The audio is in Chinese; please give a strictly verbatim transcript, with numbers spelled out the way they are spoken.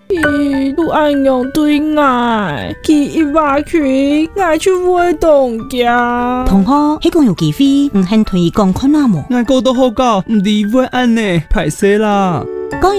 伊都安样对爱，佢一挖佢，爱就会动家。 同学，迄个有机会，唔肯同伊讲看下无？ 俺哥都好教，唔理会安呢，歹势啦。